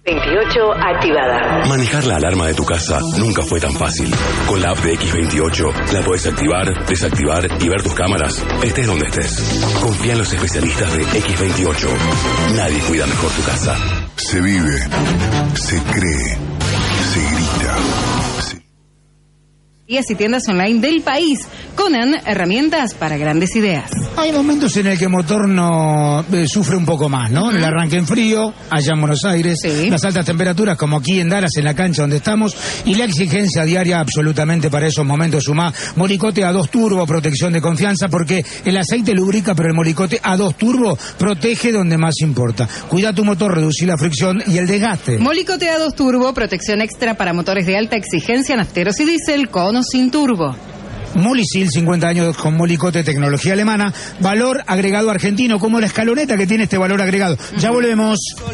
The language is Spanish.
28 activada. Manejar la alarma de tu casa nunca fue tan fácil. Con la app de X28 la podés activar, desactivar y ver tus cámaras, estés donde estés. Confía en los especialistas de X28. Nadie cuida mejor tu casa. Se vive, se cree, se grita. Y tiendas online del país. Conan, herramientas para grandes ideas. Hay momentos en el que el motor no sufre un poco más, ¿no? El arranque en frío, allá en Buenos Aires, sí. Las altas temperaturas, como aquí en Dallas, en la cancha donde estamos, y la exigencia diaria absolutamente para esos momentos. Sumá Molicote A2 Turbo, protección de confianza, porque el aceite lubrica, pero el Molicote A2 Turbo protege donde más importa. Cuida tu motor, reducir la fricción y el desgaste. Molicote A2 Turbo, protección extra para motores de alta exigencia, nafteros y diésel, con o sin turbo. Molisil, 50 años con Molicote, tecnología alemana, valor agregado argentino, como la escaloneta que tiene este valor agregado. Ya volvemos.